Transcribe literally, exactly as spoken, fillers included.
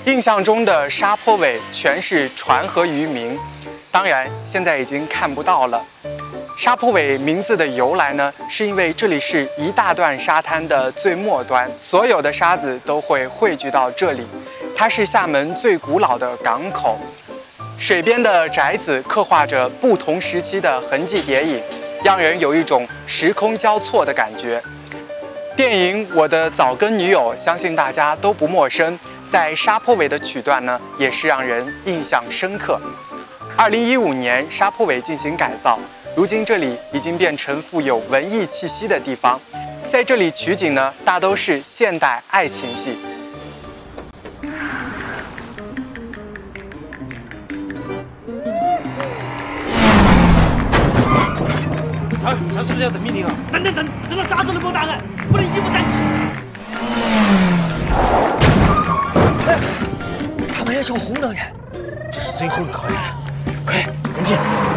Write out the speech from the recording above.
印象中的沙坡尾全是船和渔民，当然现在已经看不到了。沙坡尾名字的由来呢，是因为这里是一大段沙滩的最末端，所有的沙子都会汇聚到这里。它是厦门最古老的港口，水边的宅子刻画着不同时期的痕迹叠影，让人有一种时空交错的感觉。电影《我的早更女友》相信大家都不陌生，在沙坡尾的曲段呢，也是让人印象深刻。二零一五年，沙坡尾进行改造，如今这里已经变成富有文艺气息的地方。在这里取景呢，大都是现代爱情戏。 他他是不是要等命令啊？等等等，等到啥时候能给我答案？不能一不站起。 哎，他们要求红灯的， 这是最后一个考验了， 快跟进！